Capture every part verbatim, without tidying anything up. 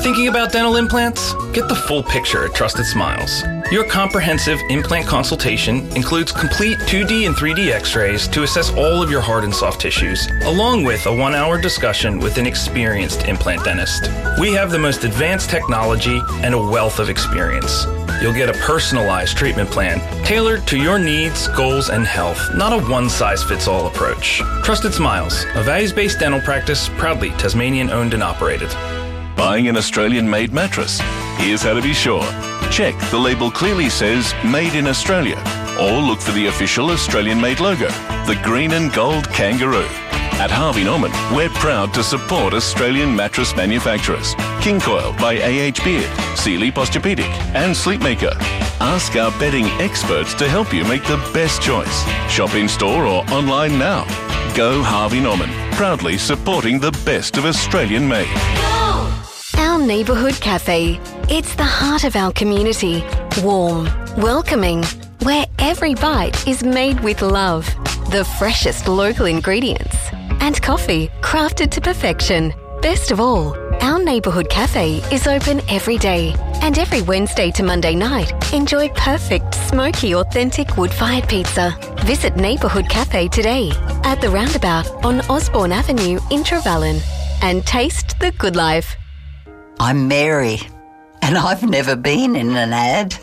Thinking about dental implants? Get the full picture at Trusted Smiles. Your comprehensive implant consultation includes complete two D and three D x-rays to assess all of your hard and soft tissues, along with a one-hour discussion with an experienced implant dentist. We have the most advanced technology and a wealth of experience. You'll get a personalized treatment plan tailored to your needs, goals, and health, not a one-size-fits-all approach. Trusted Smiles, a values-based dental practice, proudly Tasmanian-owned and operated. Buying an Australian-made mattress? Here's how to be sure. Check the label clearly says Made in Australia, or look for the official Australian-made logo, the green and gold kangaroo. At Harvey Norman, we're proud to support Australian mattress manufacturers. King Coil by A H Beard, Sealy Posturepedic and Sleepmaker. Ask our bedding experts to help you make the best choice. Shop in store or online now. Go Harvey Norman, proudly supporting the best of Australian-made. Our neighbourhood cafe. It's the heart of our community. Warm, welcoming, where every bite is made with love. The freshest local ingredients. And coffee crafted to perfection. Best of all, our neighbourhood cafe is open every day. And every Wednesday to Monday night, enjoy perfect, smoky, authentic wood-fired pizza. Visit Neighbourhood Cafe today at the roundabout on Osborne Avenue in Trevellyn. And taste the good life. I'm Mary, and I've never been in an ad.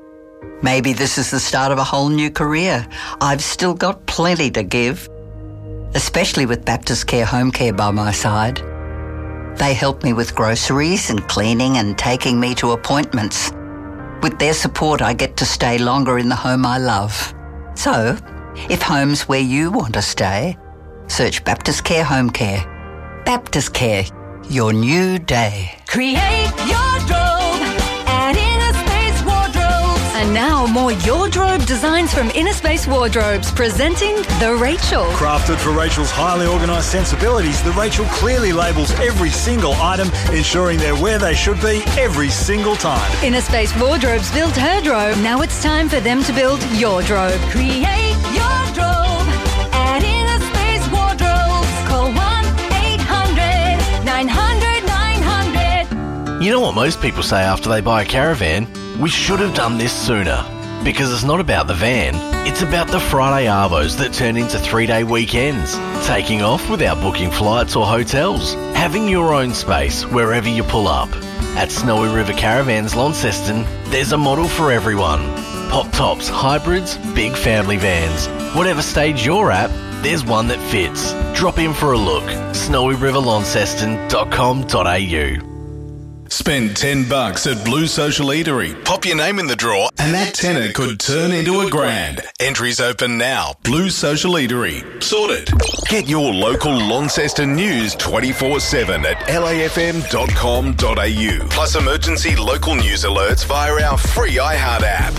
Maybe this is the start of a whole new career. I've still got plenty to give, especially with Baptist Care Home Care by my side. They help me with groceries and cleaning and taking me to appointments. With their support, I get to stay longer in the home I love. So, if home's where you want to stay, search Baptist Care Home Care. Baptist Care. Your new day. Create your drobe at Inner Space Wardrobes. And now more Your Drobe designs from Inner Space Wardrobes, presenting the Rachel. Crafted for Rachel's highly organised sensibilities, the Rachel clearly labels every single item, ensuring they're where they should be every single time. Inner Space Wardrobes built her drobe. Now it's time for them to build your drobe. Create your drobe at Inner Space Wardrobes. Call one eight hundred nine hundred nine hundred. You know what most people say after they buy a caravan? We should have done this sooner. Because it's not about the van, it's about the Friday arvos that turn into three-day weekends. Taking off without booking flights or hotels. Having your own space wherever you pull up. At Snowy River Caravans Launceston, there's a model for everyone. Pop tops, hybrids, big family vans. Whatever stage you're at, there's one that fits. Drop in for a look. snowy river launceston dot com dot a u. Spend ten bucks at Blue Social Eatery. Pop your name in the draw and that tenner could turn into a grand. Entries open now. Blue Social Eatery. Sorted. Get your local Launceston news twenty-four seven at l a f m dot com dot a u. Plus emergency local news alerts via our free iHeart app.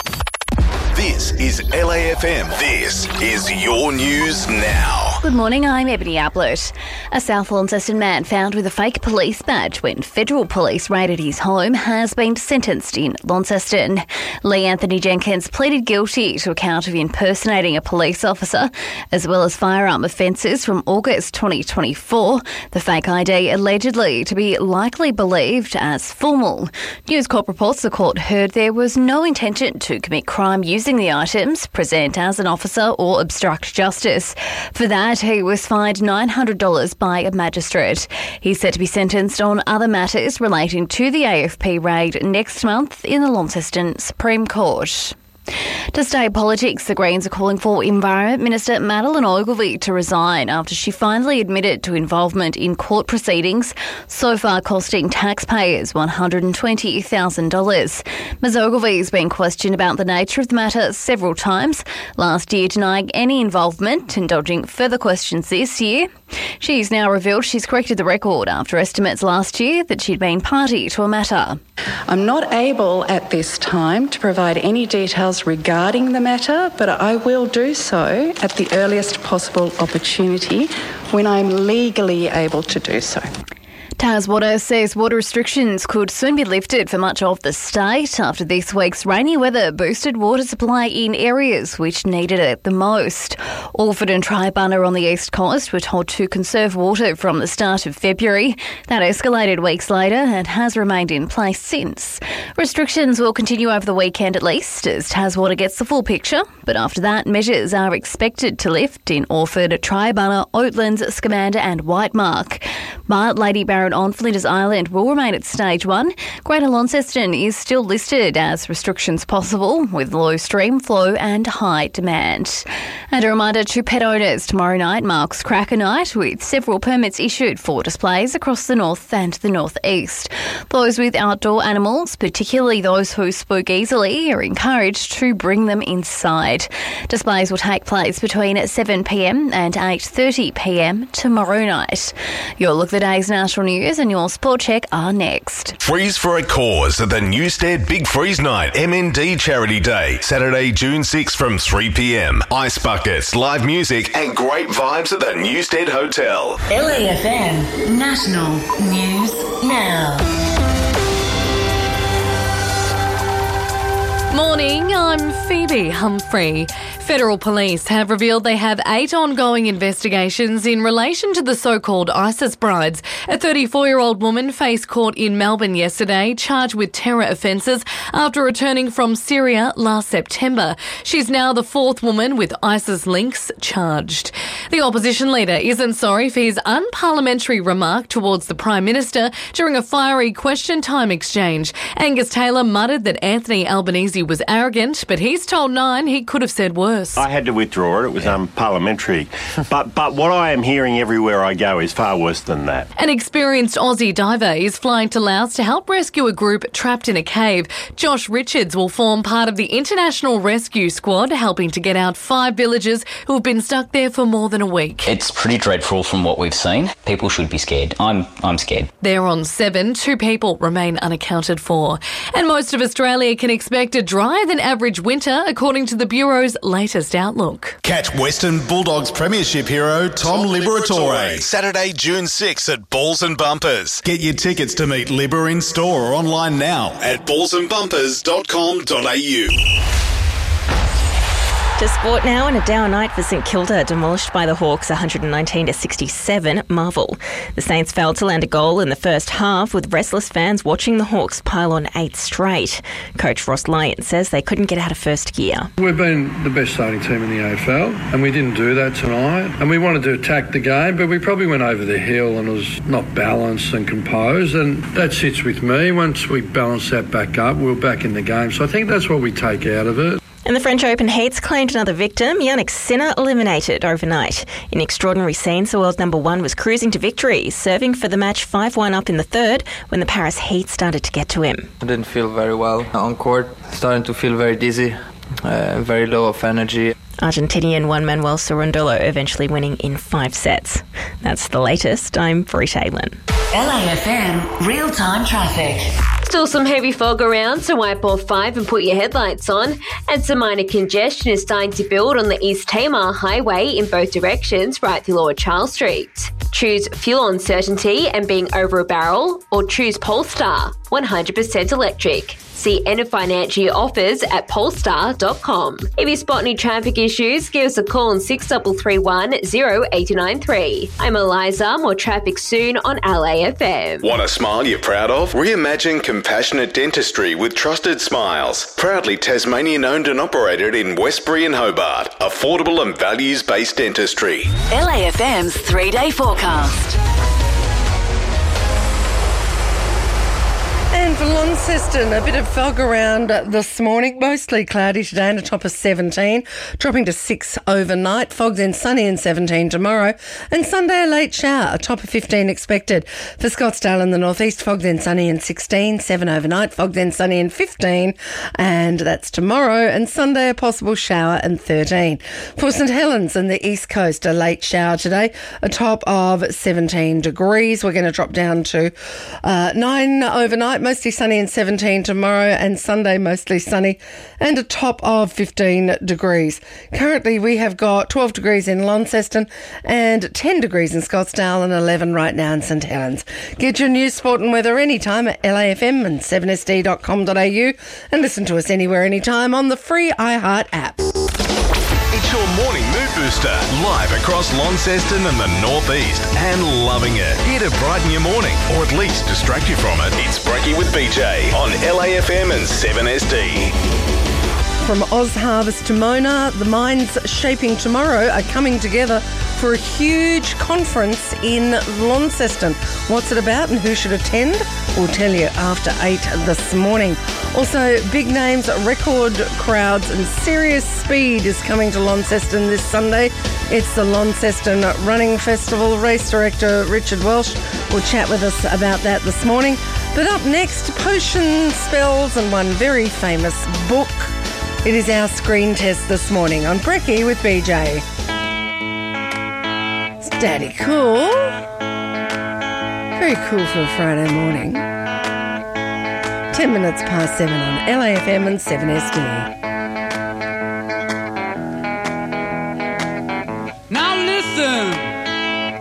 This is L A F M. This is your news now. Good morning, I'm Ebony Ablett. A South Launceston man found with a fake police badge when federal police raided his home has been sentenced in Launceston. Lee Anthony Jenkins pleaded guilty to a count of impersonating a police officer, as well as firearm offences from August twenty twenty-four. The fake I D allegedly to be likely believed as formal. News Corp reports the court heard there was no intention to commit crime using the items, present as an officer or obstruct justice. For that, he was fined nine hundred dollars by a magistrate. He's set to be sentenced on other matters relating to the A F P raid next month in the Launceston Supreme Court. To stay politics, the Greens are calling for Environment Minister Madeleine Ogilvie to resign after she finally admitted to involvement in court proceedings, so far costing taxpayers one hundred twenty thousand dollars. Miz Ogilvie has been questioned about the nature of the matter several times, last year denying any involvement and dodging further questions this year. She's now revealed she's corrected the record after estimates last year that she'd been party to a matter. I'm not able at this time to provide any details regarding the matter, but I will do so at the earliest possible opportunity when I'm legally able to do so. Taswater says water restrictions could soon be lifted for much of the state after this week's rainy weather boosted water supply in areas which needed it the most. Alford and Tribunna on the east coast were told to conserve water from the start of February. That escalated weeks later and has remained in place since. Restrictions will continue over the weekend at least as Taswater gets the full picture, but after that measures are expected to lift in Alford, Tribunna, Oatlands, Scamander and Whitemark. But Lady Baron on Flinders Island will remain at stage one. Greater Launceston is still listed as restrictions possible with low stream flow and high demand. And a reminder to pet owners, tomorrow night marks Cracker Night with several permits issued for displays across the north and the northeast. Those with outdoor animals, particularly those who spook easily, are encouraged to bring them inside. Displays will take place between seven p m and eight thirty p m tomorrow night. Your look at the day's national news and your sport check are next. Freeze for a cause at the Newstead Big Freeze Night M N D Charity Day, Saturday, June sixth from three p m. Ice buckets, live music and great vibes at the Newstead Hotel. L A F M National News Now. Morning, I'm Phoebe Humphrey. Federal police have revealed they have eight ongoing investigations in relation to the so-called ISIS brides. A thirty-four-year-old woman faced court in Melbourne yesterday, charged with terror offences after returning from Syria last September. She's now the fourth woman with ISIS links charged. The opposition leader isn't sorry for his unparliamentary remark towards the Prime Minister during a fiery question time exchange. Angus Taylor muttered that Anthony Albanese was arrogant, but he's told Nine he could have said worse. I had to withdraw it. It was unparliamentary. but but what I am hearing everywhere I go is far worse than that. An experienced Aussie diver is flying to Laos to help rescue a group trapped in a cave. Josh Richards will form part of the International Rescue Squad, helping to get out five villagers who have been stuck there for more than a week. It's pretty dreadful from what we've seen. People should be scared. I'm I'm scared. They're on seven. Two people remain unaccounted for. And most of Australia can expect a drier than average winter, according to the Bureau's latest outlook. Catch Western Bulldogs Premiership hero Tom, Tom Liberatore Saturday, June sixth at Balls and Bumpers. Get your tickets to meet Libber in store or online now at balls and bumpers dot com dot a u. To sport now, and a dour night for St Kilda, demolished by the Hawks one hundred nineteen to sixty-seven. Marvel. The Saints failed to land a goal in the first half, with restless fans watching the Hawks pile on eight straight. Coach Ross Lyon says they couldn't get out of first gear. We've been the best starting team in the A F L, and we didn't do that tonight. And we wanted to attack the game, but we probably went over the hill and it was not balanced and composed, and that sits with me. Once we balance that back up, we were back in the game. So I think that's what we take out of it. And the French Open heats claimed another victim. Jannik Sinner eliminated overnight. In extraordinary scenes, the world number one was cruising to victory, serving for the match five one up in the third when the Paris heat started to get to him. I didn't feel very well on court. Starting to feel very dizzy, uh, very low of energy. Argentinian Juan Manuel Cerundolo eventually winning in five sets. That's the latest. I'm Brit Aylin. L A F M real-time traffic. Still some heavy fog around, so wipe off five and put your headlights on. And some minor congestion is starting to build on the East Tamar Highway in both directions, right through Lower Charles Street. Choose fuel uncertainty and being over a barrel, or choose Polestar, one hundred percent electric. See end of financial year offers at polestar dot com. If you spot any traffic issues, give us a call on six three three one, zero eight nine three. I'm Eliza. More traffic soon on L A F M. Want a smile you're proud of? Reimagine compassionate dentistry with Trusted Smiles. Proudly Tasmanian owned and operated in Westbury and Hobart. Affordable and values-based dentistry. L A F M's three-day forecast. And for Launceston, a bit of fog around this morning, mostly cloudy today and a top of seventeen, dropping to six overnight. Fog then sunny and seventeen tomorrow. And Sunday, a late shower, a top of fifteen expected. For Scottsdale in the northeast, fog then sunny and sixteen, seven overnight, fog then sunny and fifteen. And that's tomorrow. And Sunday, a possible shower and thirteen. For St Helens in the east coast, a late shower today, a top of seventeen degrees. We're going to drop down to uh, nine overnight, mostly sunny and seventeen tomorrow, and Sunday mostly sunny and a top of fifteen degrees. Currently we have got twelve degrees in Launceston and ten degrees in Scottsdale and eleven right now in St Helens. Get your news, sport and weather anytime at L A F M and seven S D dot com dot a u and listen to us anywhere, anytime on the free iHeart app. It's your morning mood booster, live across Launceston and the Northeast, and loving it. Here to brighten your morning, or at least distract you from it. It's Brekkie with B J on L A F M and seven S D. From Oz Harvest to Mona, the minds shaping tomorrow are coming together for a huge conference in Launceston. What's it about and who should attend? We'll tell you after eight this morning. Also, big names, record crowds and serious speed is coming to Launceston this Sunday. It's the Launceston Running Festival. Race director Richard Welsh will chat with us about that this morning. But up next, potion spells and one very famous book. It is our screen test this morning on Brekkie with B J. It's daddy cool. Very cool for a Friday morning. Ten minutes past seven on L A F M and seven S D.